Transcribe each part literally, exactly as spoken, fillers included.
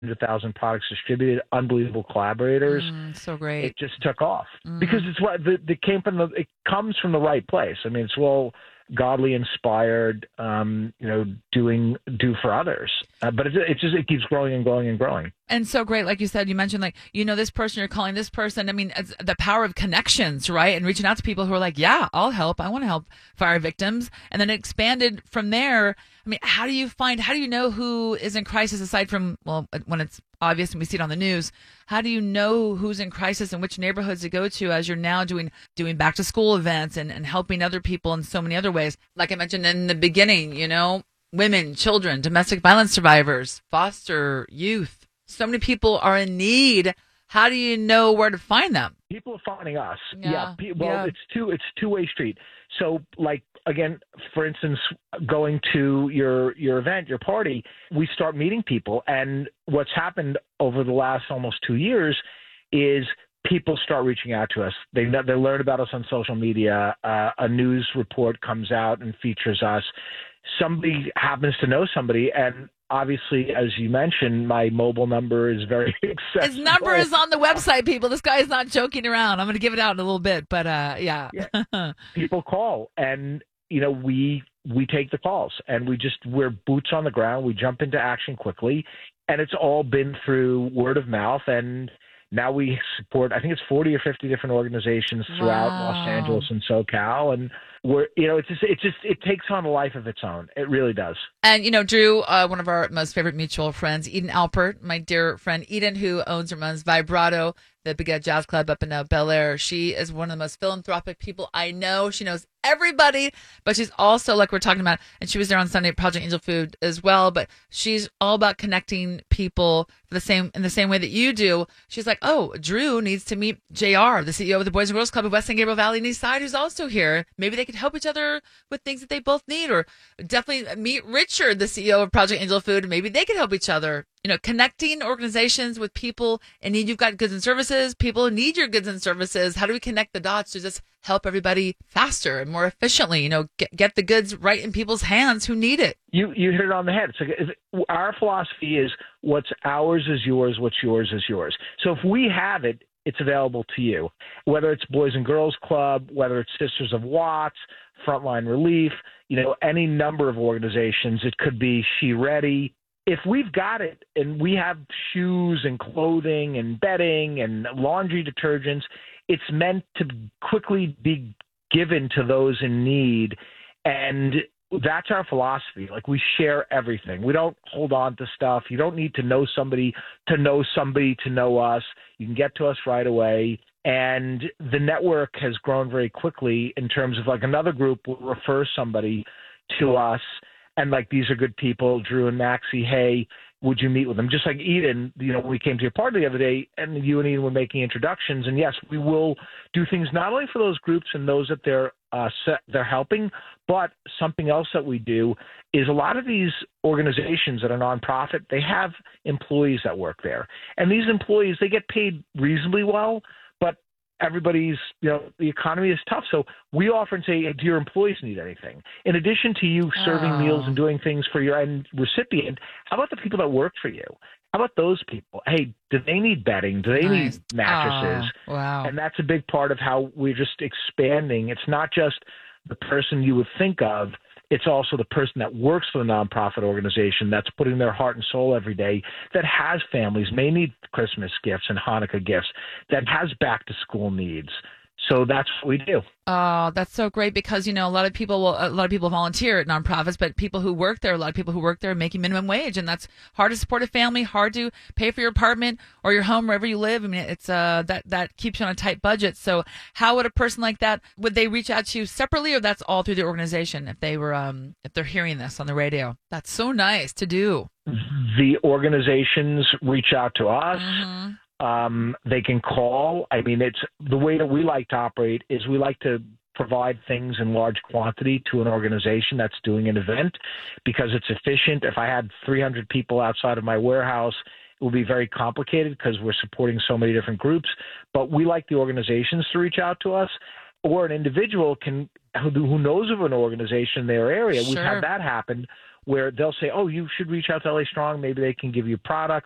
hundred thousand products distributed, unbelievable collaborators. Mm, so great. It just took off mm. because it's what the, the came from the, it comes from the right place. I mean, it's all godly inspired, um, you know, doing, do for others. Uh, but it, it just, it keeps growing and growing and growing. And so great. Like you said, you mentioned like, you know, this person, you're calling this person. I mean, it's the power of connections, right? And reaching out to people who are like, yeah, I'll help. I want to help fire victims. And then it expanded from there. I mean, how do you find, how do you know who is in crisis aside from, well, when it's obvious and we see it on the news, how do you know who's in crisis and which neighborhoods to go to as you're now doing, doing back to school events and, and helping other people in so many other ways? Like I mentioned in the beginning, you know, women, children, domestic violence survivors, foster youth. So many people are in need. How do you know where to find them? People are finding us. Yeah. yeah. Well, yeah. it's two. It's two-way street. So, like again, for instance, going to your your event, your party, we start meeting people, and what's happened over the last almost two years is people start reaching out to us. They they learn about us on social media. Uh, a news report comes out and features us. Somebody happens to know somebody, and obviously, as you mentioned, my mobile number is very accessible. His number is on the website, people. This guy is not joking around. I'm going to give it out in a little bit, but uh, yeah. yeah. People call, and you know we we take the calls, and we just we're boots on the ground. We jump into action quickly, and it's all been through word of mouth. And now we support, I think it's forty or fifty different organizations throughout Wow. Los Angeles and SoCal, and we're, you know, it's just, it just, it takes on a life of its own. It really does. And, you know, Drew, uh, one of our most favorite mutual friends, Eden Alpert, my dear friend Eden, who owns or runs Vibrato, the big uh, jazz club up in uh, Bel Air. She is one of the most philanthropic people I know. She knows everybody, but she's also, like we're talking about, and she was there on Sunday at Project Angel Food as well, but she's all about connecting people for the same in the same way that you do. She's like, oh, Drew needs to meet J R, the C E O of the Boys and Girls Club of West San Gabriel Valley and East Side, who's also here. Maybe they could help each other with things that they both need, or definitely meet Richard, the C E O of Project Angel Food. Maybe they could help each other. You know, connecting organizations with people in need. You've got goods and services. People need your goods and services. How do we connect the dots to just help everybody faster and more efficiently? You know, get, get the goods right in people's hands who need it. You you hit it on the head. It's like, it's, our philosophy is what's ours is yours, what's yours is yours. So if we have it, it's available to you. Whether it's Boys and Girls Club, whether it's Sisters of Watts, Frontline Relief, you know, any number of organizations. It could be She Ready. If we've got it and we have shoes and clothing and bedding and laundry detergents, it's meant to quickly be given to those in need. And that's our philosophy. Like, we share everything. We don't hold on to stuff. You don't need to know somebody to know somebody to know us. You can get to us right away. And the network has grown very quickly in terms of, like, another group will refer somebody to us. And like, these are good people, Drew and Maxie, hey, would you meet with them? Just like Eden, you know, when we came to your party the other day and you and Eden were making introductions. And yes, we will do things not only for those groups and those that they're, uh, they're helping, but something else that we do is a lot of these organizations that are nonprofit, they have employees that work there. And these employees, they get paid reasonably well, but everybody's, you know, the economy is tough. So we offer and say, hey, do your employees need anything? In addition to you serving Oh. meals and doing things for your end recipient, how about the people that work for you? How about those people? Hey, do they need bedding? Do they Nice. need mattresses? Oh, wow. And that's a big part of how we're just expanding. It's not just the person you would think of. It's also the person that works for the nonprofit organization that's putting their heart and soul every day, that has families, may need Christmas gifts and Hanukkah gifts, that has back to school needs. So that's what we do. Oh, that's so great, because, you know, a lot of people will, a lot of people volunteer at nonprofits, but people who work there, a lot of people who work there are making minimum wage, and that's hard to support a family, hard to pay for your apartment or your home wherever you live. I mean, it's uh that that keeps you on a tight budget. So how would a person like that, would they reach out to you separately, or that's all through the organization if they were um if they're hearing this on the radio? That's so nice to do. The organizations reach out to us. Mm-hmm. Um, they can call. I mean, it's the way that we like to operate is we like to provide things in large quantity to an organization that's doing an event because it's efficient. If I had three hundred people outside of my warehouse, it would be very complicated because we're supporting so many different groups. But we like the organizations to reach out to us, or an individual can who, who knows of an organization in their area. Sure. We've had that happen where they'll say, oh, you should reach out to L A Strong. Maybe they can give you products.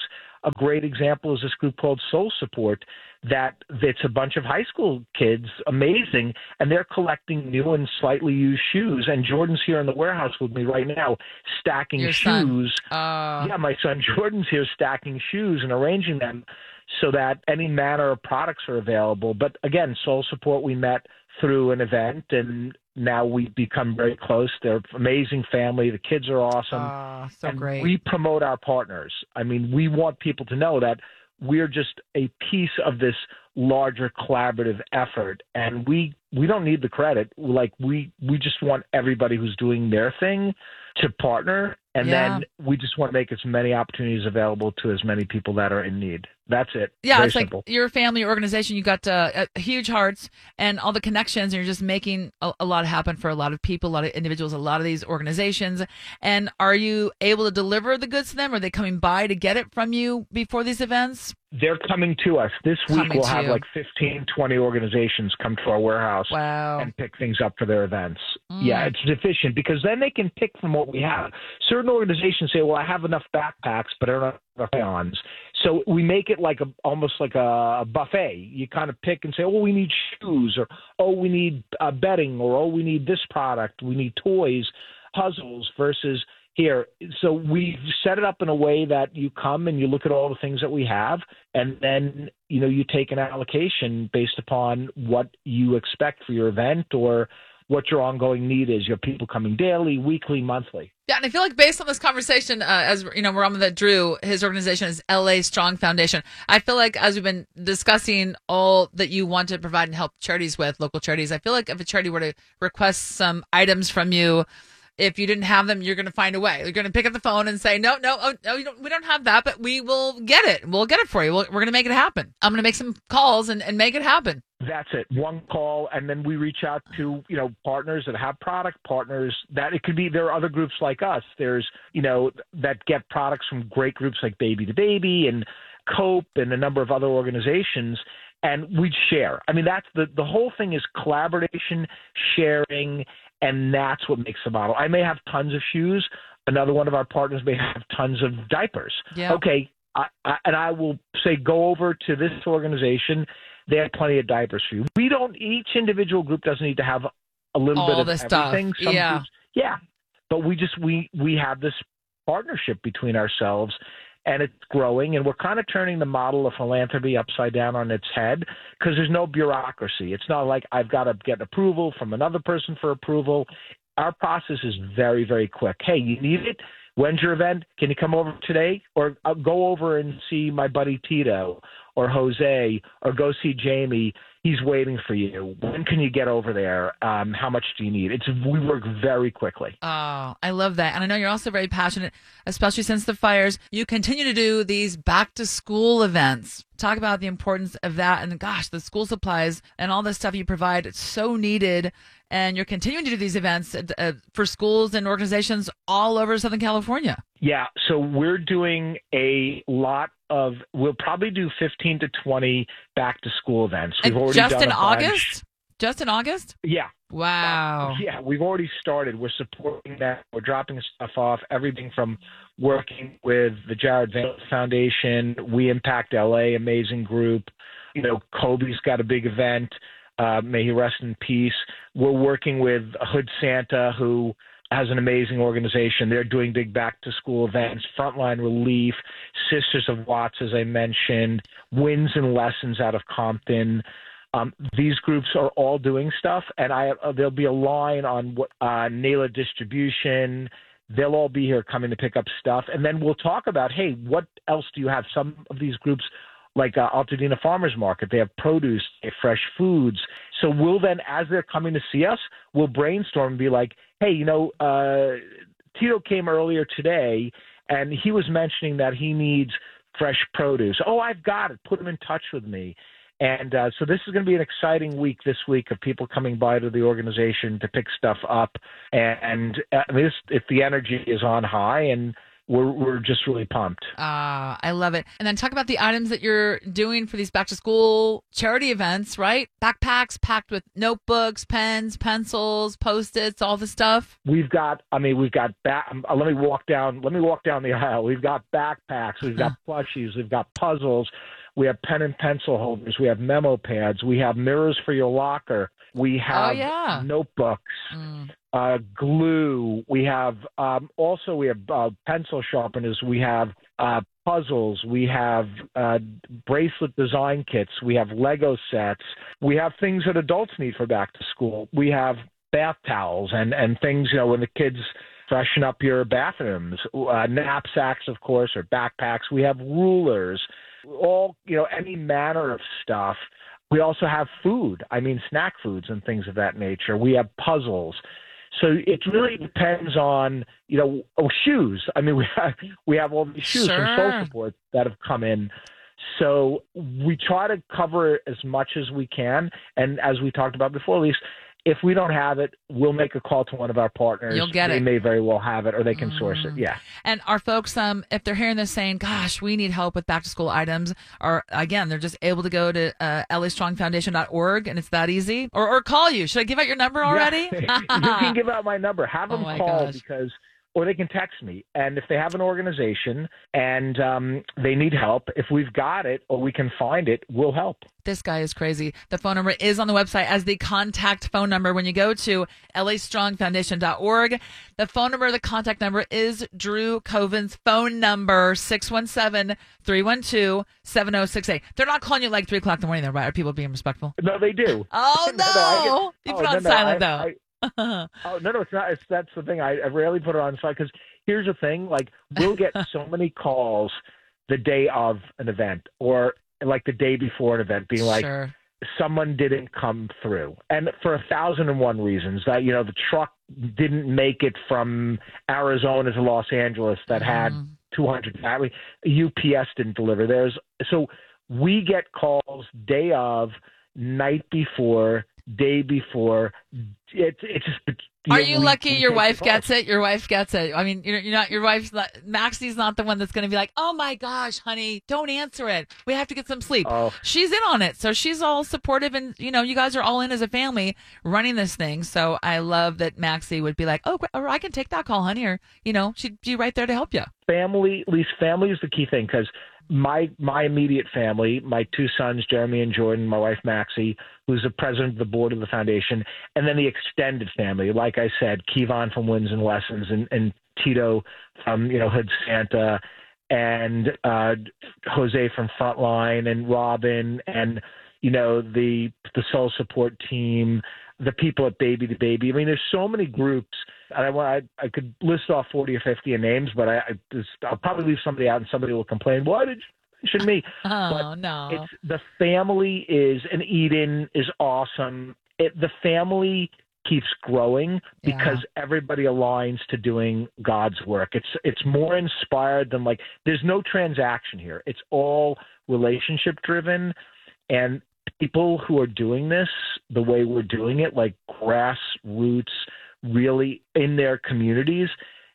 a great example is this group called Soul Support, that it's a bunch of high school kids, amazing, and they're collecting new and slightly used shoes. And Jordan's here in the warehouse with me right now, stacking Your shoes. Uh... Yeah, my son Jordan's here stacking shoes and arranging them so that any manner of products are available. But again, Soul Support, we met through an event, and now we've become very close. They're an amazing family. The kids are awesome. Uh, so and great. We promote our partners. I mean, we want people to know that we're just a piece of this larger collaborative effort, and we we don't need the credit. Like we we just want everybody who's doing their thing to partner, and yeah. then we just want to make as many opportunities available to as many people that are in need. That's it. Yeah, Very it's simple. like your family, your organization, you got uh, huge hearts and all the connections, and you're just making a, a lot happen for a lot of people, a lot of individuals, a lot of these organizations. And are you able to deliver the goods to them? Are they coming by to get it from you before these events? They're coming to us. This week Coming we'll to have you. like fifteen, twenty organizations come to our warehouse Wow. and pick things up for their events. Mm. Yeah, it's efficient because then they can pick from what we have. Certain organizations say, well, I have enough backpacks, but I don't have enough crayons. So we make it like a almost like a, a buffet. You kind of pick and say, oh, we need shoes, or oh, we need uh, bedding, or oh, we need this product, we need toys, puzzles versus here. So we set it up in a way that you come and you look at all the things that we have, and then, you know, you take an allocation based upon what you expect for your event or what your ongoing need is. You have people coming daily, weekly, monthly. Yeah, and I feel like based on this conversation, uh, as you know, we're on with that Drew, his organization is L A Strong Foundation. I feel like as we've been discussing all that you want to provide and help charities with, local charities, I feel like if a charity were to request some items from you, if you didn't have them, you're going to find a way. You're going to pick up the phone and say, no, no, oh, no, you don't, we don't have that, but we will get it. We'll get it for you. We'll, we're going to make it happen. I'm going to make some calls and, and make it happen. That's it. One call, and then we reach out to, you know, partners that have product, partners that it could be, there are other groups like us. There's, you know, that get products from great groups like Baby to Baby and COPE and a number of other organizations, and we'd share. I mean, that's the, the whole thing is collaboration, sharing, and that's what makes the model. I may have tons of shoes. Another one of our partners may have tons of diapers. Yeah. Okay, I, I, and I will say, go over to this organization. They have plenty of diapers for you. We don't, each individual group doesn't need to have a little All bit of this stuff. everything. Some Yeah. groups, yeah. But we just, we, we have this partnership between ourselves, and it's growing, and we're kind of turning the model of philanthropy upside down on its head because there's no bureaucracy. It's not like I've got to get approval from another person for approval. Our process is very, very quick. Hey, you need it? When's your event? Can you come over today? Or I'll go over and see my buddy Tito or Jose, or go see Jamie. He's waiting for you. When can you get over there? Um, how much do you need? It's we work very quickly. Oh, I love that. And I know you're also very passionate, especially since the fires. You continue to do these back to school events. Talk about the importance of that. And gosh, the school supplies and all the stuff you provide, it's so needed. And you're continuing to do these events uh, for schools and organizations all over Southern California. Yeah, so we're doing a lot of, we'll probably do fifteen to twenty back to school events. We've And already just done in a bunch. August? Just in August? Yeah. Wow. Uh, yeah, we've already started. We're supporting that. We're dropping stuff off, everything from working with the Jared Vance Foundation, We Impact L A, amazing group. You know, Kobe's got a big event. Uh, may he rest in peace. We're working with Hood Santa, who has an amazing organization. They're doing big back-to-school events, Frontline Relief, Sisters of Watts, as I mentioned, Wins and Lessons out of Compton. Um, these groups are all doing stuff, and I uh, there'll be a line on what uh, Nayla Distribution. They'll all be here coming to pick up stuff, and then we'll talk about, hey, what else do you have? Some of these groups, like uh, Altadena Farmers Market, they have produce, they have fresh foods. So we'll then, as they're coming to see us, we'll brainstorm and be like, hey, you know, uh, Tito came earlier today, and he was mentioning that he needs fresh produce. Oh, I've got it. Put him in touch with me. And uh, so this is going to be an exciting week this week of people coming by to the organization to pick stuff up. And uh, this, if the energy is on high, and we're we're just really pumped. Ah, I love it. And then talk about the items that you're doing for these back to school charity events, right? Backpacks packed with notebooks, pens, pencils, Post-its, all the stuff. We've got, I mean, we've got back. Uh, let me walk down. Let me walk down the aisle. We've got backpacks. We've got plushies. We've got puzzles. We have pen and pencil holders. We have memo pads. We have mirrors for your locker. We have oh, yeah. notebooks, mm. uh, glue. We have um, also we have uh, pencil sharpeners. We have uh, puzzles. We have uh, bracelet design kits. We have Lego sets. We have things that adults need for back to school. We have bath towels and, and things, you know, when the kids freshen up your bathrooms. Uh, knapsacks, of course, or backpacks. We have rulers. All, you know, any manner of stuff. We also have food. I mean, snack foods and things of that nature. We have puzzles. So it really depends on, you know, oh, shoes. I mean, we have, we have all these shoes sure. from Soul Support that have come in. So we try to cover as much as we can. And as we talked about before, at least, if we don't have it, we'll make a call to one of our partners. You'll get they it. They may very well have it, or they can mm. source it. Yeah. And our folks, um, if they're hearing this saying, gosh, we need help with back to school items, or again, they're just able to go to uh, L A strong foundation dot org, and it's that easy. Or, or call you. Should I give out your number already? Yeah. You can give out my number. Have them oh call gosh. because, or they can text me. And if they have an organization and um, they need help, if we've got it or we can find it, we'll help. This guy is crazy. The phone number is on the website as the contact phone number. When you go to L A strong foundation dot org, the phone number, the contact number is Drew Coven's phone number, six one seven, three one two, seven zero six eight. They're not calling you like three o'clock in the morning, though, right? Are people being respectful? No, they do. Oh, no. no, no get, you put oh, on no, silent, no, I, though. I, oh, no, no, it's not. It's, that's the thing. I, I rarely put it on silent because here's the thing. Like, we'll get so many calls the day of an event or like the day before an event being like, sure. someone didn't come through. And for a thousand and one reasons that, you know, the truck didn't make it from Arizona to Los Angeles that mm. had two hundred. I mean, U P S didn't deliver. There's so we get calls day of, night before, day before. It's it's just. Are you we, lucky we your wife gets it? Your wife gets it. I mean, you're, you're not. Your wife's not. Maxie's not the one that's going to be like, "Oh my gosh, honey, don't answer it. We have to get some sleep." Oh. She's in on it, so she's all supportive, and you know, you guys are all in as a family running this thing. So I love that Maxie would be like, "Oh, or I can take that call, honey," or you know, she'd be right there to help you. Family, at least family is the key thing because. My my immediate family, my two sons, Jeremy and Jordan, my wife Maxie, who's the president of the board of the foundation, and then the extended family. Like I said, Kevon from Winds and Lessons, and, and Tito from you know Hood Santa, and uh, Jose from Frontline, and Robin, and you know the the Soul Support team, the people at Baby to Baby. I mean, there's so many groups. I, I I could list off forty or fifty names, but I, I just, I'll probably leave somebody out, and somebody will complain. Why did you mention me? Oh but no! It's the family is, and Eden is awesome. It, the family keeps growing because yeah. everybody aligns to doing God's work. It's it's more inspired than like. There's no transaction here. It's all relationship driven, and people who are doing this the way we're doing it, like grassroots. Really in their communities,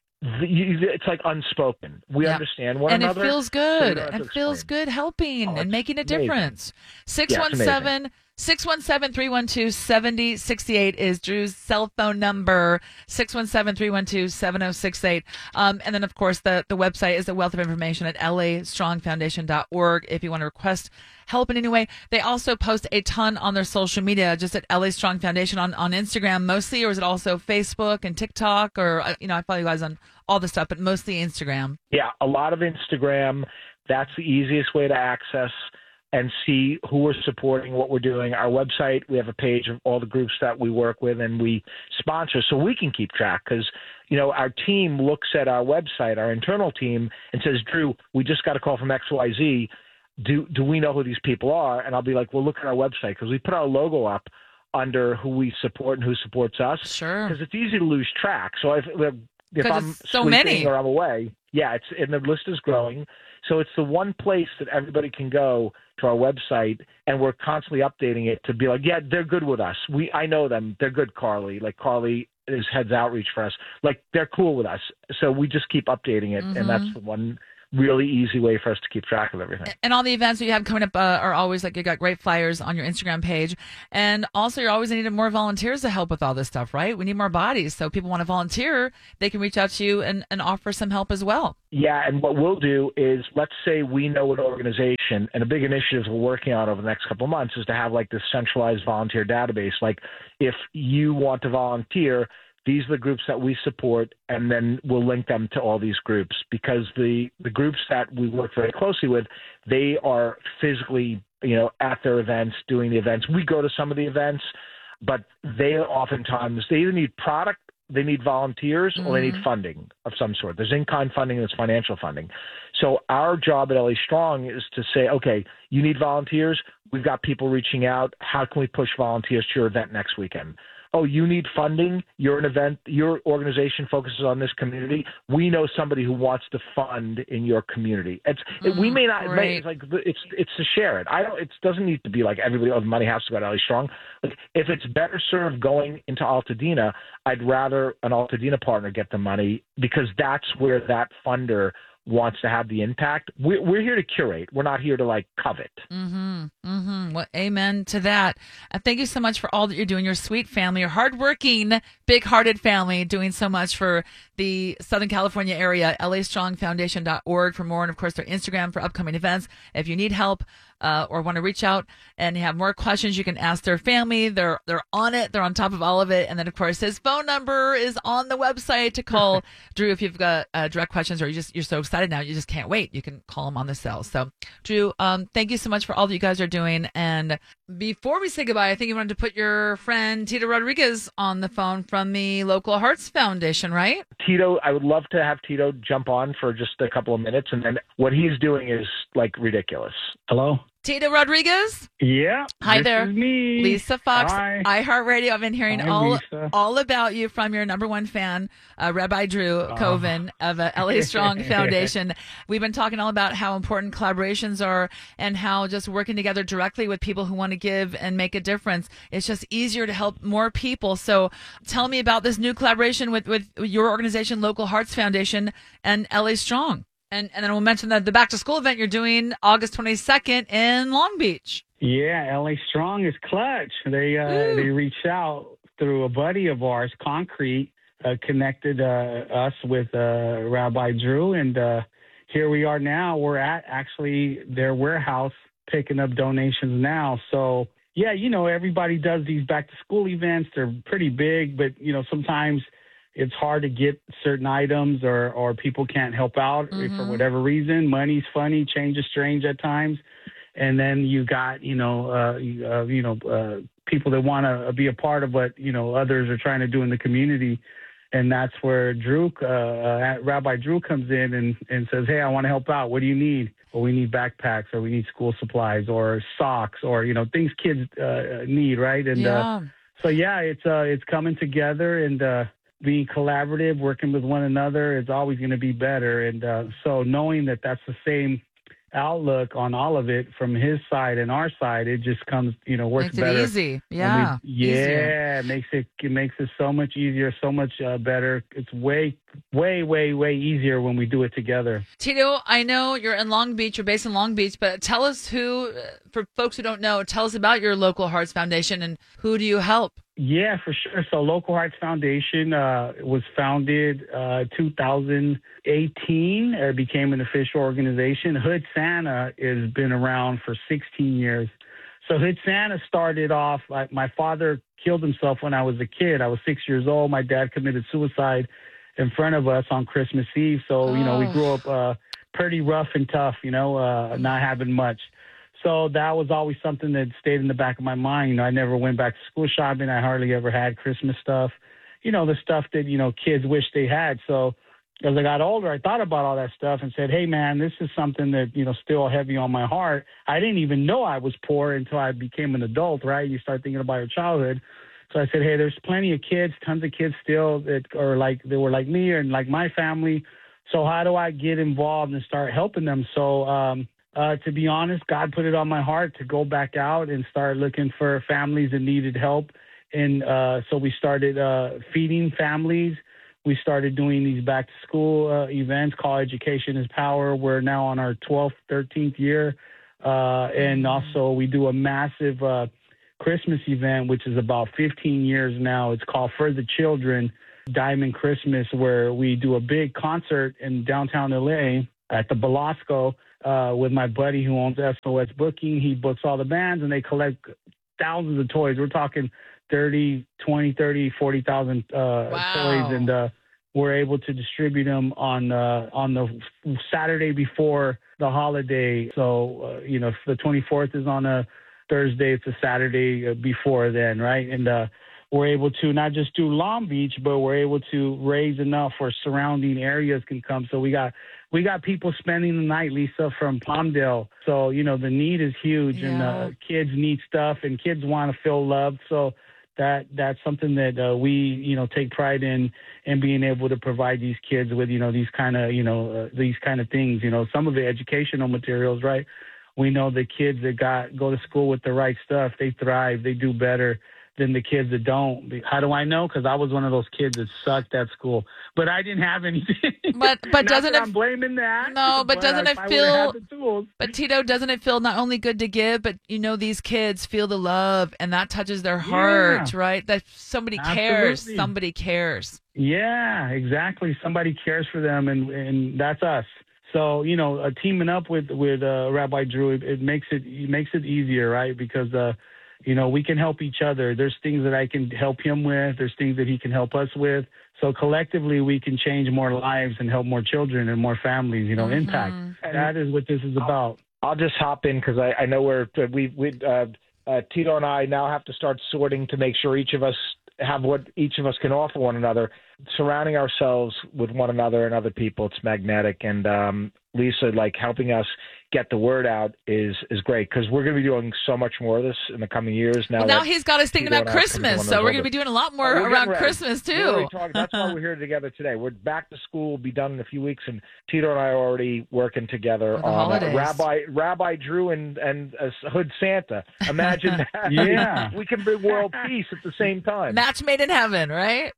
it's like unspoken. We yep. understand one and another. And it feels good. So it feels good helping oh, and making a amazing. difference. six one seven, six one seven, three one two, seven zero six eight is Drew's cell phone number, six one seven, three one two, seven zero six eight. Um, and then, of course, the, the website is a wealth of information at L A strong foundation dot org if you want to request help in any way. They also post a ton on their social media, just at L A Strong Foundation on, on Instagram mostly, or is it also Facebook and TikTok? Or, you know, I follow you guys on all the stuff, but mostly Instagram. Yeah, a lot of Instagram. That's the easiest way to access and see who we're supporting, what we're doing. Our website, we have a page of all the groups that we work with and we sponsor so we can keep track because, you know, our team looks at our website, our internal team, and says, Drew, we just got a call from X Y Z. Do do we know who these people are? And I'll be like, well, look at our website because we put our logo up under who we support and who supports us. Sure. Because it's easy to lose track. So if, if I'm so many or I'm away, yeah, it's and the list is growing. So it's the one place that everybody can go to our website, and we're constantly updating it to be like, yeah, they're good with us. We I know them. They're good, Carly. Like Carly is heads outreach for us. Like, they're cool with us. So we just keep updating it. Mm-hmm. And that's the one really easy way for us to keep track of everything. And all the events that you have coming up uh, are always like, you got great flyers on your Instagram page. And also you're always needing more volunteers to help with all this stuff, right? We need more bodies. So people want to volunteer, they can reach out to you and, and offer some help as well. Yeah, and what we'll do is, let's say we know an organization, and a big initiative we're working on over the next couple of months is to have like this centralized volunteer database. Like, if you want to volunteer, these are the groups that we support, and then we'll link them to all these groups, because the, the groups that we work very closely with, they are physically, you know, at their events, doing the events. We go to some of the events, but they oftentimes, they either need product, they need volunteers, mm-hmm. or they need funding of some sort. There's in-kind funding and there's financial funding. So our job at L A Strong is to say, okay, you need volunteers. We've got people reaching out. How can we push volunteers to your event next weekend? Oh, you need funding. You're an event. Your organization focuses on this community. We know somebody who wants to fund in your community. It's mm, it, we may not. It may, it's like it's it's to share it. I don't. It doesn't need to be like everybody. Oh, the money has to go to L A Strong. Like, if it's better served going into Altadena, I'd rather an Altadena partner get the money, because that's where that funder wants to have the impact. We're, we're here to curate. We're not here to like covet. Mm-hmm. Mm-hmm. Well, amen to that. Uh, thank you so much for all that you're doing. Your sweet family, your hardworking, big-hearted family, doing so much for the Southern California area. L A Strong Foundation dot org for more, and of course their Instagram for upcoming events. If you need help uh, or want to reach out and have more questions, you can ask their family. They're they're on it. They're on top of all of it. And then of course his phone number is on the website to call Drew if you've got uh, direct questions, or you just you're so excited now you just can't wait. You can call him on the cell. So Drew, um, thank you so much for all that you guys are doing. And before we say goodbye, I think you wanted to put your friend Tito Rodriguez on the phone from the Local Hearts Foundation, right? Tito, I would love to have Tito jump on for just a couple of minutes, and then what he's doing is like ridiculous. Hello? Tito Rodriguez? Yeah. Hi this there. Is me. Lisa Fox, Hi. iHeartRadio. I've been hearing Hi, all Lisa. all about you from your number one fan, uh, Rabbi Drew Coven of uh, L A Strong Foundation. We've been talking all about how important collaborations are, and how just working together directly with people who want to give and make a difference. It's just easier to help more people. So tell me about this new collaboration with, with your organization, Local Hearts Foundation, and L A Strong. And and then we'll mention that the back to school event you're doing August twenty-second in Long Beach. Yeah, L A Strong is clutch. They uh, they reached out through a buddy of ours, Concrete, uh, connected uh, us with uh, Rabbi Drew, and uh, here we are now. We're at actually their warehouse picking up donations now. So yeah, you know, everybody does these back to school events. They're pretty big, but you know, sometimes it's hard to get certain items, or, or people can't help out mm-hmm. for whatever reason. Money's funny, change is strange at times. And then you got, you know, uh, uh, you know, uh, people that want to be a part of what, you know, others are trying to do in the community. And that's where Drew, uh, uh, Rabbi Drew comes in and, and says, hey, I want to help out. What do you need? Well, we need backpacks, or we need school supplies, or socks, or, you know, things kids uh, need, right? And yeah. uh, so, yeah, it's uh, it's coming together, and uh, being collaborative, working with one another is always going to be better. And uh, so knowing that that's the same outlook on all of it from his side and our side, it just comes, you know, works makes better. Makes it easy. Yeah. We, yeah. It makes it, it makes it so much easier, so much uh, better. It's way, way, way, way easier when we do it together. Tito, I know you're in Long Beach, you're based in Long Beach, but tell us who, for folks who don't know, tell us about your Local Hearts Foundation and who do you help? Yeah, for sure. So Local Hearts Foundation uh, was founded uh, two thousand eighteen. It became an official organization. Hood Santa has been around for sixteen years. So Hood Santa started off, like, my father killed himself when I was a kid. I was six years old. My dad committed suicide in front of us on Christmas Eve. So, oh. you know, we grew up uh, pretty rough and tough, you know, uh, not having much. So that was always something that stayed in the back of my mind. You know, I never went back to school shopping. I hardly ever had Christmas stuff, you know, the stuff that, you know, kids wish they had. So as I got older, I thought about all that stuff and said, hey, man, this is something that, you know, still heavy on my heart. I didn't even know I was poor until I became an adult, right? You start thinking about your childhood. So I said, hey, there's plenty of kids, tons of kids still that are like, they were like me and like my family. So how do I get involved and start helping them? So, um, Uh, to be honest, God put it on my heart to go back out and start looking for families that needed help And uh, so we started uh, feeding families. We started doing these back to school uh, events called Education is Power. We're now on our twelfth, thirteenth year. Uh, and also we do a massive uh, Christmas event, which is about fifteen years now. It's called For the Children, Diamond Christmas, where we do a big concert in downtown L A at the Belasco uh, with my buddy who owns S O S Booking. He books all the bands, and they collect thousands of toys. We're talking thirty, twenty, thirty, forty thousand uh, wow. toys, and uh, we're able to distribute them on uh, on the Saturday before the holiday. So, uh, you know, if the twenty-fourth is on a Thursday, it's a Saturday before then, right? And uh, we're able to not just do Long Beach, but we're able to raise enough where surrounding areas can come. So we got we got people spending the night, Lisa, from Palmdale. So, you know, the need is huge, yeah. and uh, kids need stuff, and kids want to feel loved. So that that's something that uh, we, you know, take pride in, in being able to provide these kids with, you know, these kind of, you know, uh, these kind of things. You know, some of the educational materials, right? We know the kids that got go to school with the right stuff, they thrive, they do better than the kids that don't. How do I know? Because I was one of those kids that sucked at school, but I didn't have anything. But but doesn't it? I'm blaming that. No, but, but doesn't I, it I feel? the tools. But Tito, doesn't it feel not only good to give, but you know these kids feel the love, and that touches their heart, yeah. right? That somebody cares. Absolutely. Somebody cares. Yeah, exactly. Somebody cares for them, and and that's us. So, you know, uh, teaming up with with uh, Rabbi Drew, it, it makes it, it makes it easier, right? Because uh, you know, we can help each other. There's things that I can help him with. There's things that he can help us with. So collectively, we can change more lives and help more children and more families. You know, Mm-hmm. impact. And that is what this is about. I'll just hop in because I, I know we're we we uh, uh, Tito and I now have to start sorting to make sure each of us have what each of us can offer one another. Surrounding ourselves with one another and other people, it's magnetic. And um, Lisa, like helping us get the word out is is great because we're going to be doing so much more of this in the coming years. Now, well, now he's got us thinking Tito about and I come to Christmas, one of so those we're going other- to be doing a lot more Oh, we're around getting ready. Christmas We're too. already talking- that's why we're here together today. We're back to school, will be done in a few weeks, and Tito and I are already working together For the on uh, holidays. Rabbi Rabbi Drew and and uh, Hood Santa. Imagine that. Yeah. we can bring world peace at the same time. Match made in heaven, right?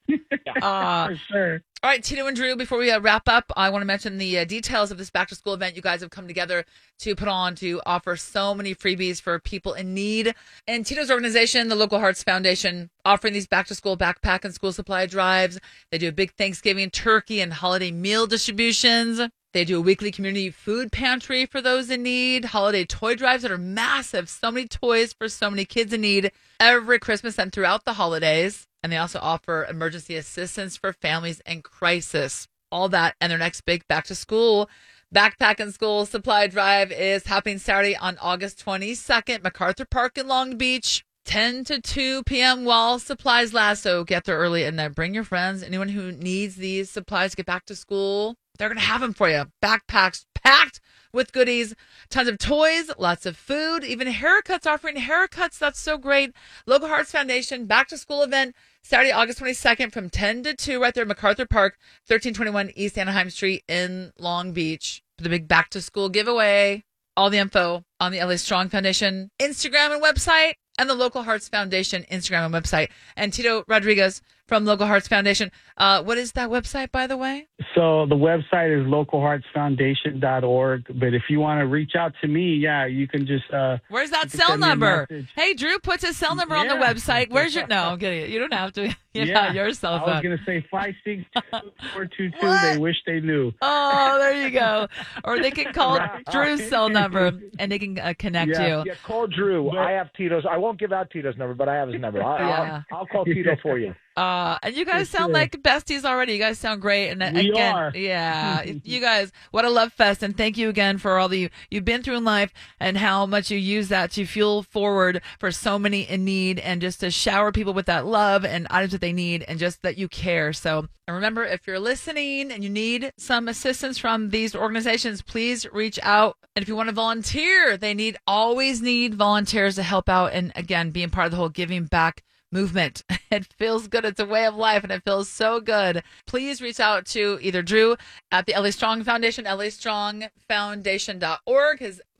uh, For sure. All right, Tito and Drew, before we uh, wrap up, I want to mention the uh, details of this back to school event you guys have come together to put on to offer so many freebies for people in need. And Tito's organization, the Local Hearts Foundation, offering these back to school backpack and school supply drives. They do a big Thanksgiving turkey and holiday meal distributions. They do a weekly community food pantry for those in need, holiday toy drives that are massive. So many toys for so many kids in need every Christmas and throughout the holidays. And they also offer emergency assistance for families in crisis. All that and their next big back to school backpack and school supply drive is happening Saturday on August twenty-second, MacArthur Park in Long Beach, ten to two p.m. while supplies last. So get there early and then bring your friends. Anyone who needs these supplies to get back to school, they're going to have them for you. Backpacks packed with goodies, tons of toys, lots of food, even haircuts, offering haircuts. That's so great. Local Hearts Foundation back to school event Saturday, August twenty-second from ten to two right there at MacArthur Park, thirteen twenty-one East Anaheim Street in Long Beach for the big back to school giveaway. All the info on the L A Strong Foundation Instagram and website and the Local Hearts Foundation Instagram and website. And Tito Rodriguez from Local Hearts Foundation. Uh, what is that website, by the way? So the website is local hearts foundation dot org. But if you want to reach out to me, yeah, you can just. Uh, Where's that you can cell send me a number? message. Hey, Drew puts his cell number on the Yeah. website. Where's your? No, I'm kidding. You don't have to. Yeah, Yeah. your cell I phone. was going to say five six two, four two two. What? They wish they knew. Oh, there you go. Or they can call Right. Drew's cell number and they can uh, connect Yeah. you. Yeah, call Drew. But- I have Tito's. I won't give out Tito's number, but I have his number. I, Yeah. I'll, I'll call Tito for you. Uh, and you guys For sound sure. like besties already. You guys sound great. And uh, We again, are. yeah, you guys, what a love fest. And thank you again for all the you've been through in life and how much you use that to fuel forward for so many in need and just to shower people with that love and items that they need and just that you care. So, and remember, if you're listening and you need some assistance from these organizations, please reach out. And if you want to volunteer, they need always need volunteers to help out. And again, being part of the whole giving back movement. It feels good. It's a way of life and it feels so good. Please reach out to either Drew at the L A Strong Foundation, L A Strong Foundation dot org. His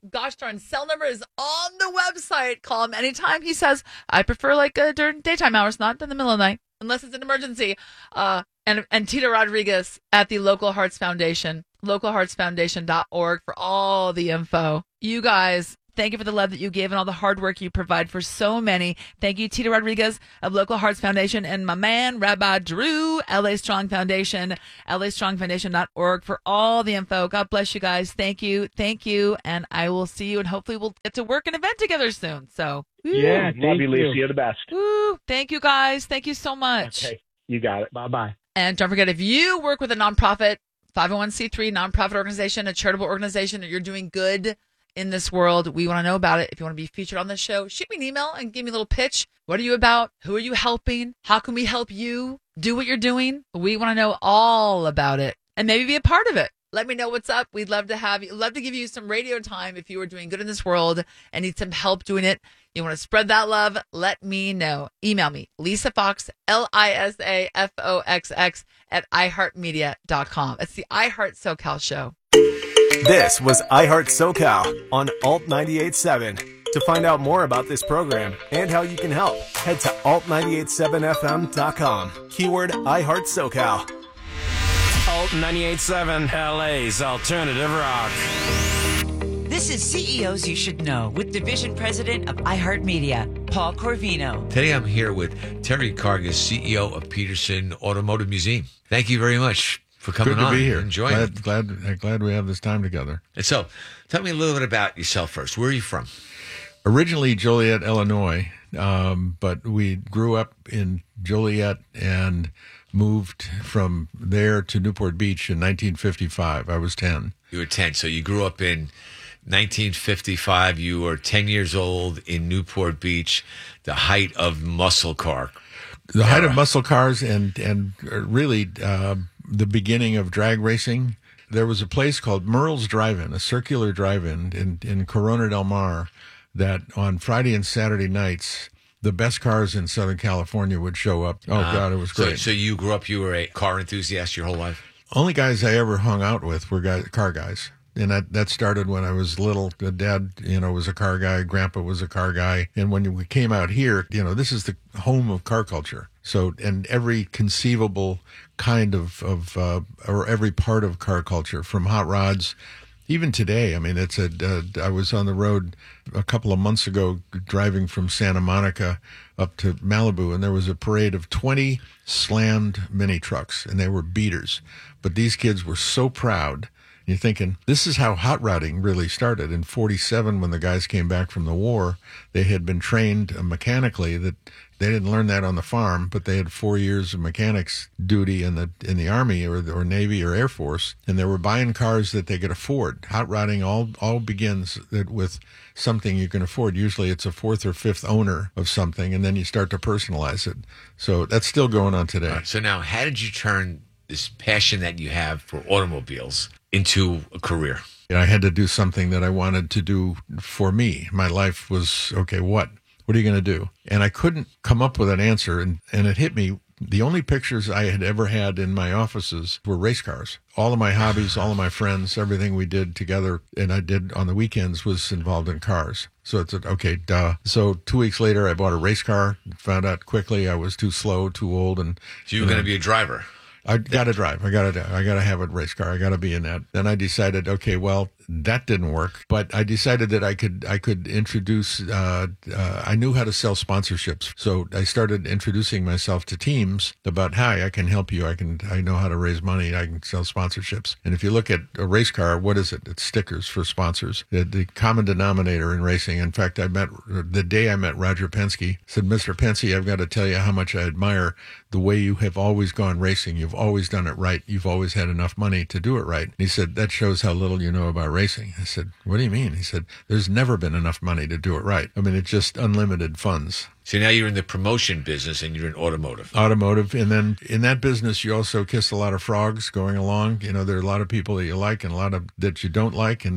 gosh darn cell number is on the website. Call him anytime. He says, I prefer like uh, during daytime hours, not in the middle of the night, unless it's an emergency. Uh, and, and Tito Rodriguez at the Local Hearts Foundation, local hearts foundation dot org for all the info. You guys, thank you for the love that you give and all the hard work you provide for so many. Thank you, Tito Rodriguez of Local Hearts Foundation, and my man, Rabbi Drew, L A Strong Foundation, L A strong foundation dot org for all the info. God bless you guys. Thank you. Thank you. And I will see you, and hopefully we'll get to work an event together soon. So, woo. Yeah, Love thank you, Lisa. you. You're the best. Woo. Thank you, guys. Thank you so much. Okay, you got it. Bye-bye. And don't forget, if you work with a nonprofit, five oh one c three nonprofit organization, a charitable organization, or you're doing good in this world, we want to know about it. If you want to be featured on this show, shoot me an email and give me a little pitch. What are you about? Who are you helping? How can we help you do what you're doing? We want to know all about it and maybe be a part of it. Let me know what's up. We'd love to have you, love to give you some radio time if you are doing good in this world and need some help doing it. You want to spread that love? Let me know. Email me, Lisa Fox, L I S A F O X X at i heart media dot com. It's the iHeart SoCal show. This was iHeart SoCal on Alt ninety-eight point seven. To find out more about this program and how you can help, head to alt nine eight seven f m dot com. Keyword iHeart SoCal. Alt ninety-eight point seven, L A's alternative rock. This is C E Os You Should Know with Division President of iHeartMedia, Paul Corvino. Today I'm here with Terry Kargas, C E O of Peterson Automotive Museum. Thank you very much for coming Good to on. be here. Enjoying glad, it. glad, glad we have this time together. And so, tell me a little bit about yourself first. Where are you from? Originally Joliet, Illinois, um, but we grew up in Joliet and moved from there to Newport Beach in nineteen fifty-five. I was ten. You were ten, so you grew up in nineteen fifty-five. You were ten years old in Newport Beach, the height of muscle car. The height era. of muscle cars and, and really uh, the beginning of drag racing. There was a place called Merle's Drive-In, a circular drive-in in, in Corona del Mar, that on Friday and Saturday nights, the best cars in Southern California would show up. Oh, Uh, God, it was so, great. so you grew up, you were a car enthusiast your whole life? Only guys I ever hung out with were guys, car guys. And that, that started when I was little. Dad, you know, was a car guy. Grandpa was a car guy. And when we came out here, you know, this is the home of car culture. So, and every conceivable kind of, of uh, or every part of car culture, from hot rods, even today. I mean, it's a, uh, I was on the road a couple of months ago driving from Santa Monica up to Malibu, and there was a parade of twenty slammed mini trucks, and they were beaters. But these kids were so proud. You're thinking, this is how hot rodding really started. In forty-seven, when the guys came back from the war, they had been trained mechanically. That they didn't learn that on the farm, but they had four years of mechanics duty in the in the Army or or Navy or Air Force, and they were buying cars that they could afford. Hot rodding all all begins that with something you can afford. Usually, it's a fourth or fifth owner of something, and then you start to personalize it. So that's still going on today. All right, so now, how did you turn this passion that you have for automobiles into a career? I had to do something that I wanted to do for me. My life was, okay, what? What are you going to do? And I couldn't come up with an answer. And, and it hit me. The only pictures I had ever had in my offices were race cars. All of my hobbies, all of my friends, everything we did together and I did on the weekends was involved in cars. So it's a, okay, duh. So two weeks later, I bought a race car. Found out quickly I was too slow, too old. And So you were going to be a driver? I got to drive. I got to. I got to have a race car. I got to be in that. Then I decided, okay, well, that didn't work. But I decided that I could. I could introduce. Uh, uh, I knew how to sell sponsorships, so I started introducing myself to teams about, hi, I can help you. I can. I know how to raise money. I can sell sponsorships. And if you look at a race car, what is it? It's stickers for sponsors. The, the common denominator in racing. In fact, I met the day I met Roger Penske. Said, Mister Penske, I've got to tell you how much I admire the way you have always gone racing. You've always done it right. You've always had enough money to do it right. And he said, that shows how little you know about racing. I said, what do you mean? He said, there's never been enough money to do it right. I mean, it's just unlimited funds. So now you're in the promotion business and you're in automotive. Automotive. And then in that business, you also kiss a lot of frogs going along. You know, there are a lot of people that you like and a lot of that you don't like. And then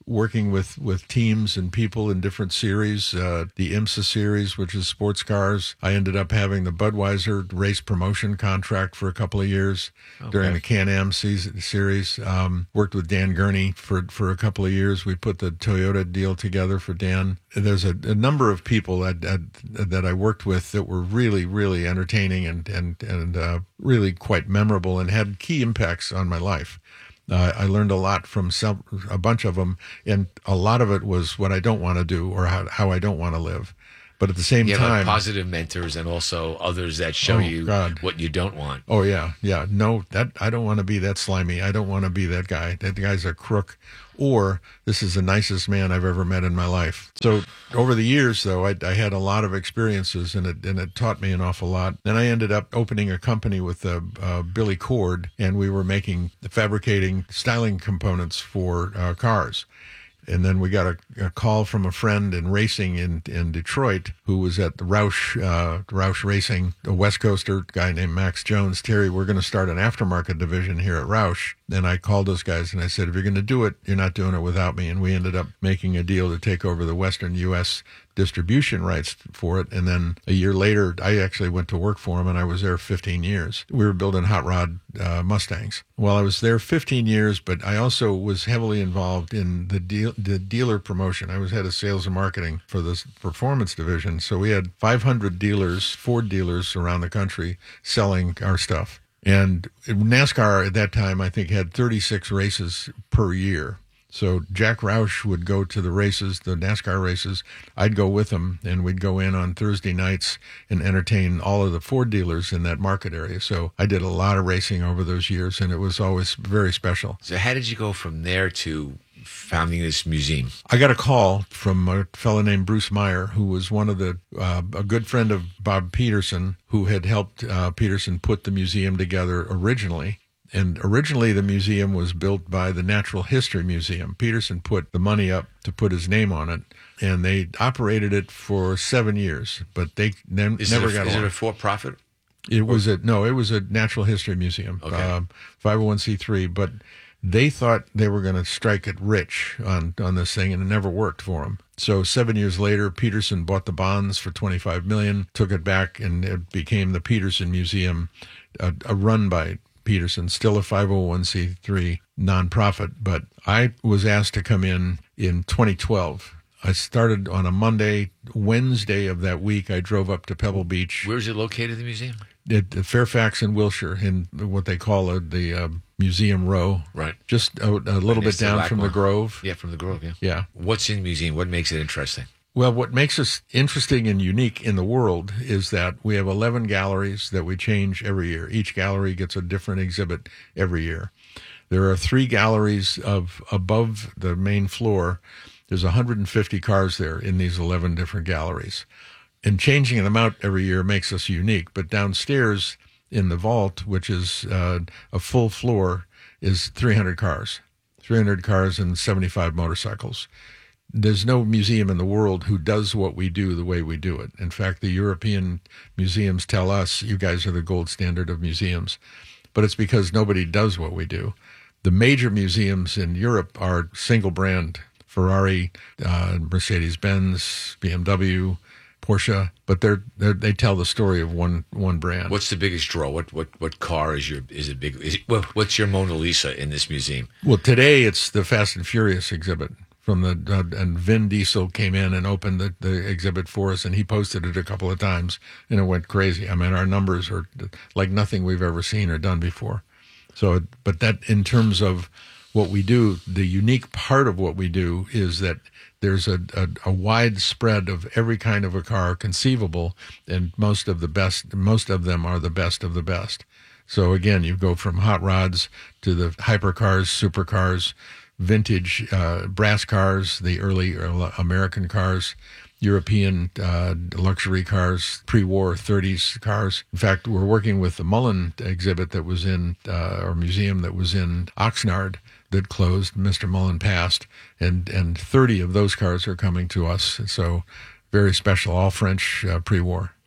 working with, with teams and people in different series, uh, the IMSA series, which is sports cars. I ended up having the Budweiser race promotion contract for a couple of years okay. during the Can-Am season, series. Um, worked with Dan Gurney for, for a couple of years. We put the Toyota deal together for Dan. There's a, a number of people that, that, that I worked with that were really, really entertaining and, and, and uh, really quite memorable and had key impacts on my life. Uh, I learned a lot from some, a bunch of them, and a lot of it was what I don't want to do or how, how I don't want to live. But at the same yeah, time, like positive mentors and also others that show oh, you God. what you don't want. Oh yeah, yeah. No, that I don't want to be that slimy. I don't want to be that guy. That guy's a crook. Or this is the nicest man I've ever met in my life. So over the years, though, I, I had a lot of experiences, and it and it taught me an awful lot. Then I ended up opening a company with uh, uh, Billy Cord, and we were making fabricating styling components for uh, cars. And then we got a, a call from a friend in racing in, in Detroit who was at the Roush, uh, Roush Racing, a West Coaster guy named Max Jones. Terry, we're going to start an aftermarket division here at Roush. And I called those guys and I said, if you're going to do it, you're not doing it without me. And we ended up making a deal to take over the Western U S distribution rights for it. And then a year later, I actually went to work for him, and I was there fifteen years. We were building hot rod uh, Mustangs. Well, I was there fifteen years, but I also was heavily involved in the deal, the dealer promotion. I was head of sales and marketing for this performance division. So we had five hundred dealers, Ford dealers around the country selling our stuff. And NASCAR at that time, I think, had thirty-six races per year. So Jack Roush would go to the races, the NASCAR races. I'd go with him, and we'd go in on Thursday nights and entertain all of the Ford dealers in that market area. So I did a lot of racing over those years, and it was always very special. So how did you go from there to founding this museum? I got a call from a fellow named Bruce Meyer, who was one of the, uh, a good friend of Bob Peterson, who had helped uh, Peterson put the museum together originally. And originally, the museum was built by the Natural History Museum. Peterson put the money up to put his name on it, and they operated it for seven years. But they ne- is never it a, got. Is along. it a for-profit? It was a no. It was a Natural History Museum, okay. um, five oh one c three. But they thought they were going to strike it rich on on this thing, and it never worked for them. So seven years later, Peterson bought the bonds for twenty-five million dollars, took it back, and it became the Peterson Museum, a, a run by Peterson, still a five oh one c three nonprofit. But I was asked to come in in twenty twelve. I started on a Monday. Wednesday of that week, I drove up to Pebble Beach. Where is it located, the museum? At Fairfax and Wilshire, in what they call a, the uh, Museum Row. Right. Just a, a little bit down from the Grove. Yeah, from the Grove, yeah. Yeah. What's in the museum? What makes it interesting? Well, what makes us interesting and unique in the world is that we have eleven galleries that we change every year. Each gallery gets a different exhibit every year. There are three galleries of above the main floor. There's one hundred fifty cars there in these eleven different galleries. And changing them out every year makes us unique. But downstairs in the vault, which is uh, a full floor, is three hundred cars. three hundred cars and seventy-five motorcycles. There's no museum in the world who does what we do the way we do it. In fact, the European museums tell us, you guys are the gold standard of museums. But it's because nobody does what we do. The major museums in Europe are single brand, Ferrari, uh, Mercedes-Benz, B M W, Porsche, but they're, they're they tell the story of one one brand. What's the biggest draw? What what what car is your is it big? Is it, what, what's your Mona Lisa in this museum? Well, today it's the Fast and Furious exhibit. From the uh, and Vin Diesel came in and opened the, the exhibit for us, and he posted it a couple of times, and it went crazy. I mean, our numbers are like nothing we've ever seen or done before. So, but that in terms of what we do, the unique part of what we do is that there's a, a, a wide spread of every kind of a car conceivable, and most of the best, most of them are the best of the best. So again, you go from hot rods to the hypercars, supercars, vintage uh, brass cars, the early American cars, European uh, luxury cars, pre-war thirties cars. In fact, we're working with the Mullen exhibit that was in, uh, or museum that was in Oxnard that closed. Mister Mullen passed, and, and thirty of those cars are coming to us. So very special, all French uh, pre-war.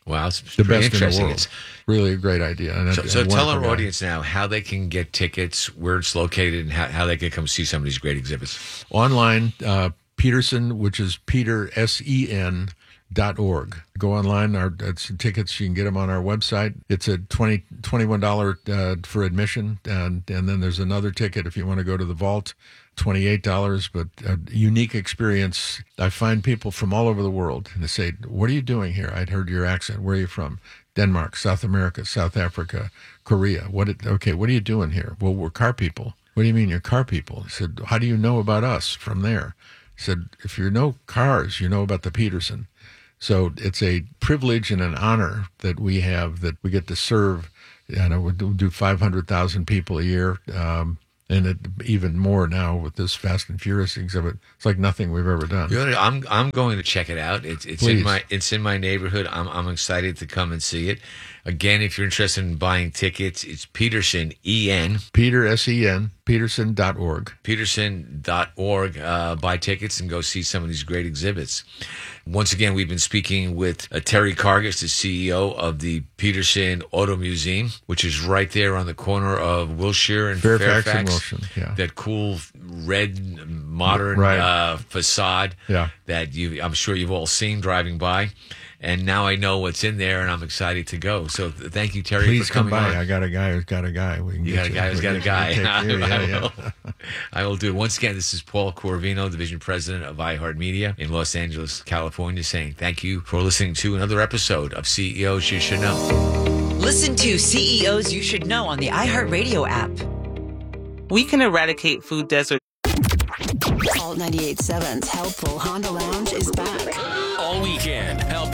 Wow, it's the pretty best in the interesting. world. It's, Really a great idea. And so a- so a tell our wonderful guy. audience now how they can get tickets, where it's located, and how, how they can come see some of these great exhibits. Online, uh, Petersen, which is Peter S E N dot org. Go online. Our it's tickets. You can get them on our website. It's a twenty twenty-one dollar uh, for admission, and and then there's another ticket if you want to go to the vault. twenty-eight dollars, but a unique experience. I find people from all over the world, and they say, "What are you doing here? I'd heard your accent. Where are you from?" Denmark, South America, South Africa, Korea. What? It, okay, what are you doing here? Well, we're car people. What do you mean you're car people? I said, how do you know about us from there? He said, if you know cars, you know about the Petersen. So it's a privilege and an honor that we have that we get to serve. You know, we do five hundred thousand people a year. Um, And it, even more now with this Fast and Furious exhibit, it's like nothing we've ever done. You know, I'm I'm going to check it out. It's it's Please. in my it's in my neighborhood. I'm I'm excited to come and see it. Again, if you're interested in buying tickets, it's Petersen E N Peter S E N Petersen dot org. Petersen dot org. Uh, buy tickets and go see some of these great exhibits. Once again, we've been speaking with uh, Terry Kargas, the C E O of the Petersen Auto Museum, which is right there on the corner of Wilshire and Fairfax Fairfax. and Wilshire, yeah. That cool red modern Right. uh, facade Yeah. that you, I'm sure you've all seen driving by. And now I know what's in there, and I'm excited to go. So th- thank you, Terry, Please for come coming by. on. I got a guy who's got a guy. We can You get got a guy who's we got a can guy. take I, you. Yeah, I yeah. will. I will do it. Once again, this is Paul Corvino, Division President of iHeartMedia in Los Angeles, California, saying thank you for listening to another episode of C E Os You Should Know. Listen to C E Os You Should Know on the iHeartRadio app. We can eradicate food deserts. Alt ninety-eight point seven's Helpful Honda Lounge is back. All weekend, help